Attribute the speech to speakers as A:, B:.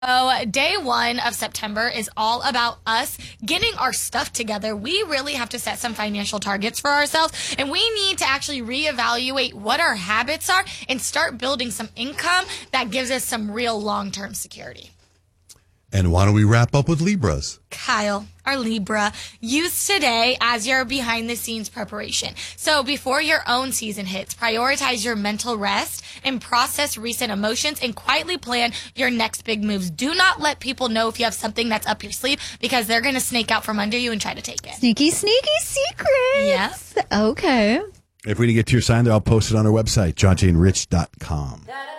A: So day 1 of September is all about us getting our stuff together. We really have to set some financial targets for ourselves, and we need to actually reevaluate what our habits are and start building some income that gives us some real long-term security.
B: And why don't we wrap up with Libras?
A: Kyle, our Libra, use today as your behind-the-scenes preparation. So before your own season hits, prioritize your mental rest and process recent emotions and quietly plan your next big moves. Do not let people know if you have something that's up your sleeve because they're going to snake out from under you and try to take it.
C: Sneaky secrets.
A: Yes.
C: Okay.
B: If we didn't get to your sign there, I'll post it on our website, johnjanerich.com.